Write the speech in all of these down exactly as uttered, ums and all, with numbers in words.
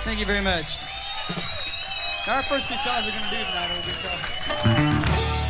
Thank you very much. Our first two songs we're going to do tonight are just called...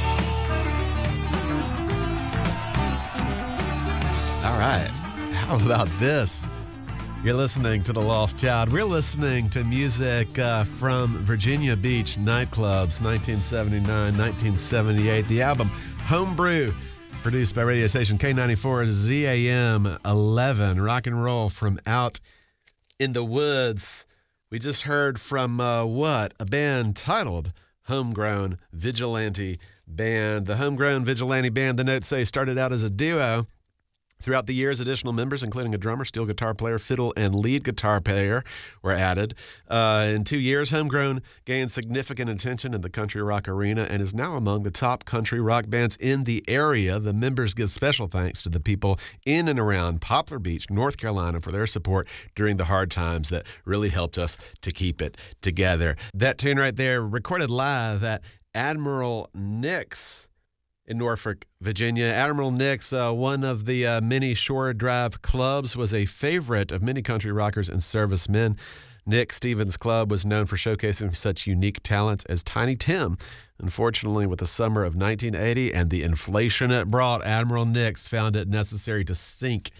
All right. How about this? You're listening to The Lost Child. We're listening to music uh, from Virginia Beach nightclubs, nineteen seventy-nine, nineteen seventy-eight. The album Homebrew, produced by radio station K ninety-four Z A M eleven. Rock and roll from out in the woods. We just heard from uh, what? A band titled Homegrown Vigilante Band. The Homegrown Vigilante Band, the notes say, started out as a duo. Throughout the years, additional members, including a drummer, steel guitar player, fiddle, and lead guitar player, were added. Uh, in two years, Homegrown gained significant attention in the country rock arena and is now among the top country rock bands in the area. The members give special thanks to the people in and around Poplar Beach, North Carolina, for their support during the hard times that really helped us to keep it together. That tune right there, recorded live at Admiral Nick's in Norfolk, Virginia. Admiral Nick's, uh, one of the uh, many shore drive clubs, was a favorite of many country rockers and servicemen. Nick Stevens Club was known for showcasing such unique talents as Tiny Tim. Unfortunately, with the summer of nineteen eighty and the inflation it brought, Admiral Nick's found it necessary to sink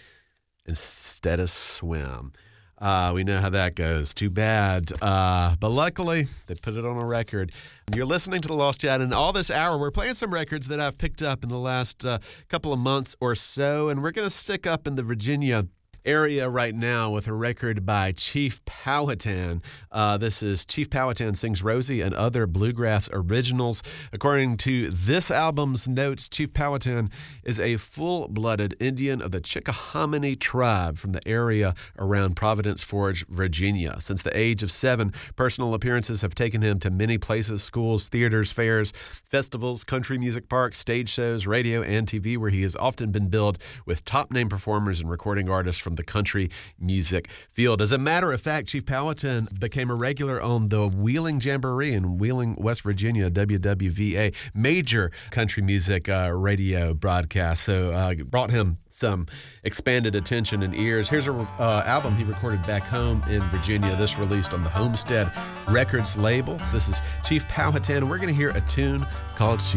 instead of swim. Uh, we know how that goes. Too bad. Uh, but luckily, they put it on a record. You're listening to The Lost Child, and all this hour, we're playing some records that I've picked up in the last uh, couple of months or so, and we're going to stick up in the Virginia area right now with a record by Chief Powhatan. Uh, this is Chief Powhatan Sings Rosie and Other Bluegrass Originals. According to this album's notes, Chief Powhatan is a full-blooded Indian of the Chickahominy tribe from the area around Providence Forge, Virginia. Since the age of seven, personal appearances have taken him to many places: schools, theaters, fairs, festivals, country music parks, stage shows, radio, and T V, where he has often been billed with top-name performers and recording artists from the country music field. As a matter of fact, Chief Powhatan became a regular on the Wheeling Jamboree in Wheeling, West Virginia, W W V A, major country music uh, radio broadcast. So uh, brought him some expanded attention and ears. Here's a uh, album he recorded back home in Virginia. This released on the Homestead Records label. This is Chief Powhatan. We're going to hear a tune called She